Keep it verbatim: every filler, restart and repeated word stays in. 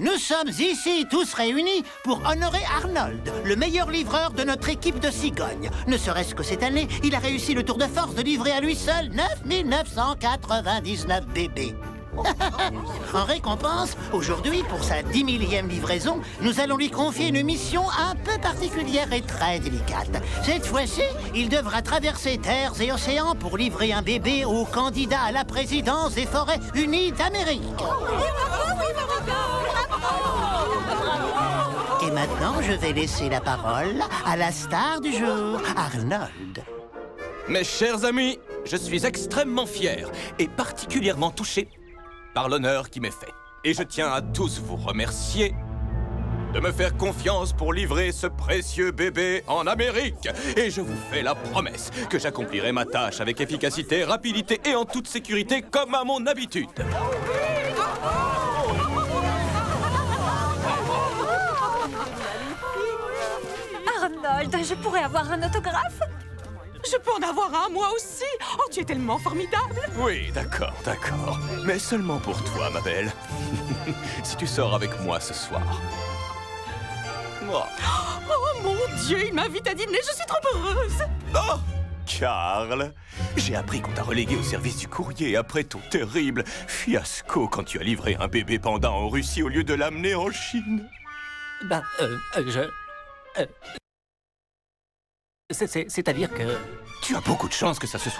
Nous sommes ici tous réunis pour honorer Arnold, le meilleur livreur de notre équipe de cigognes. Ne serait-ce que cette année, il a réussi le tour de force de livrer à lui seul neuf mille neuf cent quatre-vingt-dix-neuf bébés. En récompense, aujourd'hui, pour sa dix millième livraison, nous allons lui confier une mission un peu particulière et très délicate. Cette fois-ci, il devra traverser terres et océans pour livrer un bébé au candidat à la présidence des Forêts Unies d'Amérique. Et maintenant, je vais laisser la parole à la star du jour, Arnold. Mes chers amis, je suis extrêmement fier et particulièrement touché par l'honneur qui m'est fait. Et je tiens à tous vous remercier de me faire confiance pour livrer ce précieux bébé en Amérique. Et je vous fais la promesse que j'accomplirai ma tâche avec efficacité, rapidité et en toute sécurité comme à mon habitude. Arnold, je pourrais avoir un autographe? Je peux en avoir un, moi aussi. Oh, tu es tellement formidable. Oui, d'accord, d'accord. Mais seulement pour toi, ma belle. Si tu sors avec moi ce soir. Oh, Oh, mon Dieu, il m'invite à dîner. Je suis trop heureuse. oh Karl, j'ai appris qu'on t'a relégué au service du courrier après ton terrible fiasco quand tu as livré un bébé panda en Russie au lieu de l'amener en Chine. Ben, euh, euh, je... Euh, c'est- c'est- C'est-à-dire que... Tu as beaucoup de chance que ça se soit